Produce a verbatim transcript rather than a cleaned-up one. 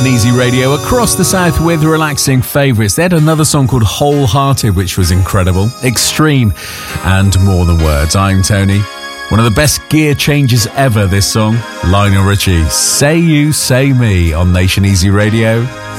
Nation Easy Radio across the south with relaxing favourites. They had another song called Wholehearted, which was incredible, extreme, and more than words. I'm Tony. One of the best gear changes ever, this song. Lionel Richie, Say You, Say Me on Nation Easy Radio.